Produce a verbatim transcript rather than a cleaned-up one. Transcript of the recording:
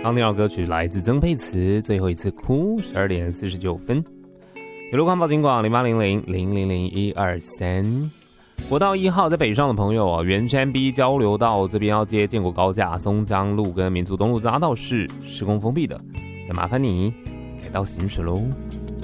刚听到歌曲来自曾沛慈，最后一次哭，十二点四十九分。有路况报警广零八零零零零零一二三。国道一号在北上的朋友啊，圆山 B 交流道这边要接建国高架、松江路跟民族东路匝道是施工封闭的，再麻烦你改道行驶喽。